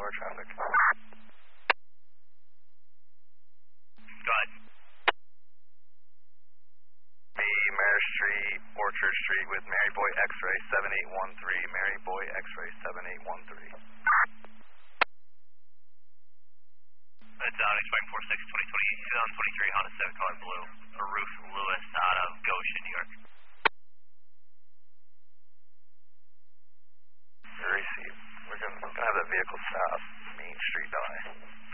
more traffic. Go ahead. The Mare Street, Orchard Street with Mary Boy X-Ray 7813. Mary Boy X-Ray 7813. It's expecting 46 2020 Honda Civic color blue for Ruth Lewis out of Goshen, New York. Receive. We're gonna have that vehicle stop Main Street die.